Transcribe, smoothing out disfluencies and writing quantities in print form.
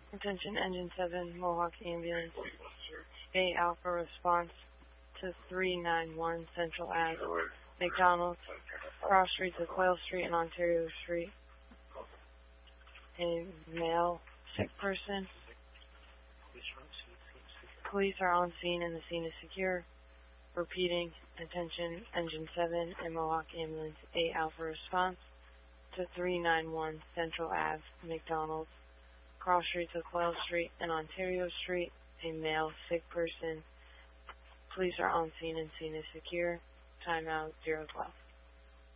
Attention Engine 7, Mohawk Ambulance, A Alpha response to 391 Central Ave, McDonald's, cross streets of Quayle Street and Ontario Street. A male sick person. Police are on scene and the scene is secure. Repeating, attention Engine 7 and Mohawk Ambulance, A Alpha response to 391 Central Ave, McDonald's, cross streets of Quayle Street and Ontario Street. A male sick person. Police are on scene and scene is secure. Timeout 012.